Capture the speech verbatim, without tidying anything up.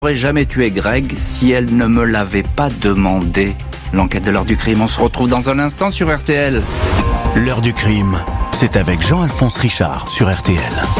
n'aurais jamais tué Greg si elle ne me l'avait pas demandé. L'enquête de l'heure du crime, on se retrouve dans un instant sur R T L. L'heure du crime, c'est avec Jean-Alphonse Richard sur R T L.